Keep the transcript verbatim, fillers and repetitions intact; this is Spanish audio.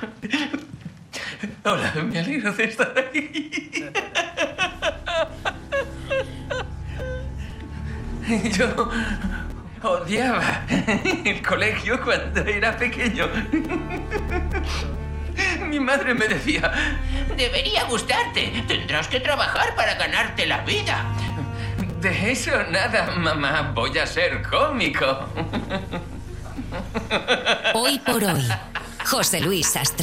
Hola, me alegro de estar aquí. Yo odiaba el colegio cuando era pequeño. Mi madre me decía: debería gustarte. Tendrás que trabajar para ganarte la vida. De eso nada, mamá. Voy a ser cómico. Hoy por hoy, José Luis Sastre.